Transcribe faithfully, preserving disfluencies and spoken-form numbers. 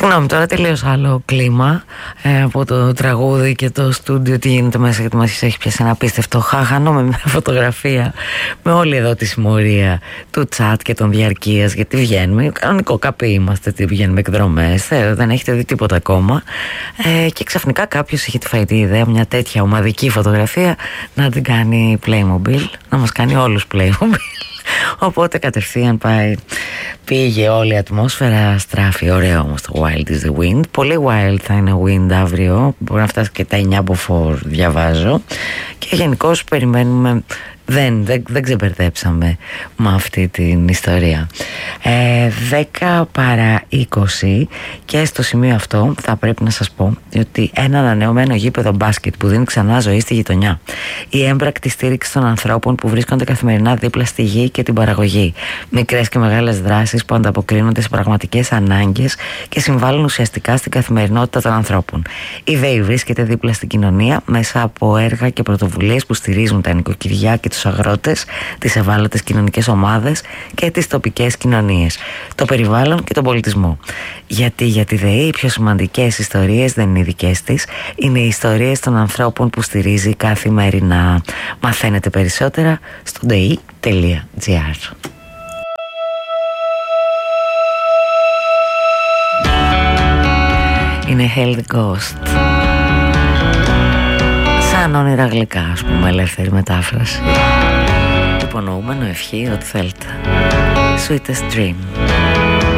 Συγγνώμη, τώρα τελείως άλλο κλίμα ε, από το τραγούδι και το στούντιο. Τι γίνεται μέσα, γιατί μας έχει πιάσει ένα απίστευτο χάχανο με μια φωτογραφία με όλη εδώ τη συμμορία του τσάτ και των διαρκείας. Γιατί βγαίνουμε, κανονικό καπί είμαστε, τι βγαίνουμε εκδρομές, ε, δεν έχετε δει τίποτα ακόμα. Ε, και ξαφνικά κάποιος είχε τη φαϊτή ιδέα μια τέτοια ομαδική φωτογραφία να την κάνει Playmobil, να μας κάνει όλους Playmobil. Οπότε κατευθείαν πάει, πήγε όλη η ατμόσφαιρα, στράφει. Ωραίο όμως το Wild is the Wind. Πολύ wild θα είναι wind αύριο. Μπορεί να φτάσει και τα εννιά μποφόρ, διαβάζω. Και γενικώς περιμένουμε. Δεν, δεν, δεν ξεμπερδέψαμε με αυτή την ιστορία. ε, δέκα παρά είκοσι. Και στο σημείο αυτό θα πρέπει να σας πω ότι ένα ανανεωμένο γήπεδο μπάσκετ που δίνει ξανά ζωή στη γειτονιά, η έμπρακτη στήριξη των ανθρώπων που βρίσκονται καθημερινά δίπλα στη γη και την παραγωγή, μικρές και μεγάλες δράσεις που ανταποκρίνονται σε πραγματικές ανάγκες και συμβάλλουν ουσιαστικά στην καθημερινότητα των ανθρώπων. Η ΔΕΗ βρίσκεται δίπλα στην κοινωνία μέσα από έργα και πρωτοβουλίες που στηρίζουν τα νοικοκυριά και τους αγρότες, τις ευάλωτες κοινωνικές ομάδες και τις τοπικές κοινωνίες, το περιβάλλον και τον πολιτισμό. Γιατί για τη ΔΕΗ οι πιο σημαντικές ιστορίες δεν είναι οι δικές της, είναι οι ιστορίες των ανθρώπων που στηρίζει καθημερινά. Μαθαίνετε περισσότερα στο ντεϊ τελεία τζι άρ. Είναι Hail the Ghost. Σαν όνειρα γλυκά, ας πούμε, ελεύθερη μετάφραση. Υπονοούμενο, ευχή, ό,τι θέλετε. Sweetest Dream.